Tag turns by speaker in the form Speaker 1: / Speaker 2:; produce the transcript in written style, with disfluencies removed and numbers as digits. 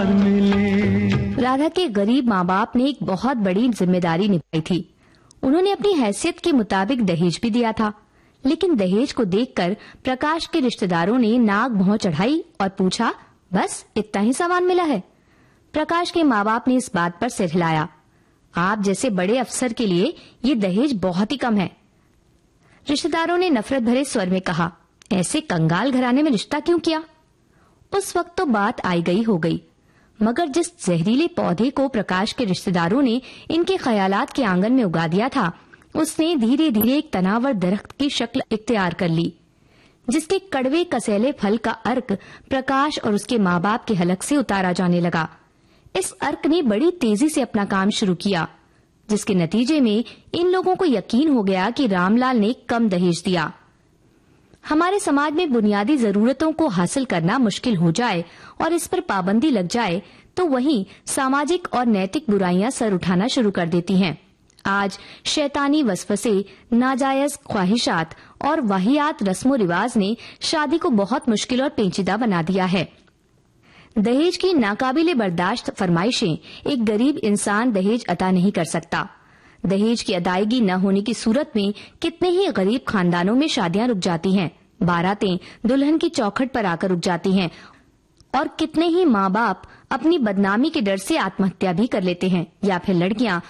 Speaker 1: राधा के गरीब माँ बाप ने एक बहुत बड़ी जिम्मेदारी निभाई थी। उन्होंने अपनी हैसियत के मुताबिक दहेज भी दिया था, लेकिन दहेज को देखकर प्रकाश के रिश्तेदारों ने नाक भौं चढ़ाई और पूछा, बस इतना ही सामान मिला है? प्रकाश के माँ बाप ने इस बात पर सिर हिलाया। आप जैसे बड़े अफसर के लिए ये दहेज बहुत ही कम है। रिश्तेदारों ने नफरत भरे स्वर में कहा, ऐसे कंगाल घराने में रिश्ता क्यों किया? उस वक्त तो बात आई गई हो गई, मगर जिस जहरीले पौधे को प्रकाश के रिश्तेदारों ने इनके ख्यालात के आंगन में उगा दिया था, उसने धीरे धीरे एक तनावर दरख्त की शक्ल इख्तियार कर ली, जिसके कड़वे कसैले फल का अर्क प्रकाश और उसके माँ बाप के हलक से उतारा जाने लगा। इस अर्क ने बड़ी तेजी से अपना काम शुरू किया, जिसके नतीजे में इन लोगों को यकीन हो गया कि रामलाल ने कम दहेज दिया। हमारे समाज में बुनियादी जरूरतों को हासिल करना मुश्किल हो जाए और इस पर पाबंदी लग जाए तो वहीं सामाजिक और नैतिक बुराइयां सर उठाना शुरू कर देती हैं। आज शैतानी वसवसे, नाजायज ख्वाहिशात और वाहियात रस्मो रिवाज ने शादी को बहुत मुश्किल और पेचीदा बना दिया है। दहेज की नाकाबिले बर्दाश्त फरमाइशें एक गरीब इंसान दहेज अता नहीं कर सकता। दहेज की अदायगी न होने की सूरत में कितने ही गरीब खानदानों में शादियां रुक जाती हैं, बारातें दुल्हन की चौखट पर आकर रुक जाती हैं और कितने ही माँ बाप अपनी बदनामी के डर से आत्महत्या भी कर लेते हैं या फिर लड़कियां